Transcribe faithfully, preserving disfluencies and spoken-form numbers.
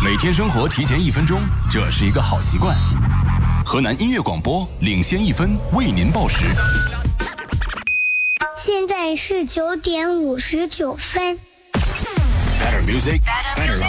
每天生活提前一分钟，这是一个好习惯。河南音乐广播领先一分，为您报时。 现在是九点五十九分。 Better music, better life.